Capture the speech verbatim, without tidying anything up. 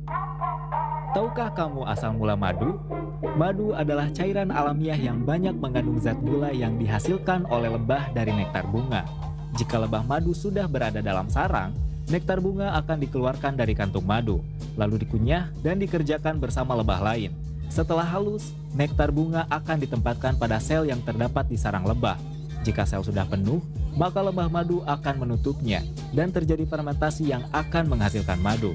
Tahukah kamu asal mula madu? Madu adalah cairan alamiah yang banyak mengandung zat gula yang dihasilkan oleh lebah dari nektar bunga. Jika lebah madu sudah berada dalam sarang, nektar bunga akan dikeluarkan dari kantung madu, lalu dikunyah dan dikerjakan bersama lebah lain. Setelah halus, nektar bunga akan ditempatkan pada sel yang terdapat di sarang lebah. Jika sel sudah penuh, maka lebah madu akan menutupnya dan terjadi fermentasi yang akan menghasilkan madu.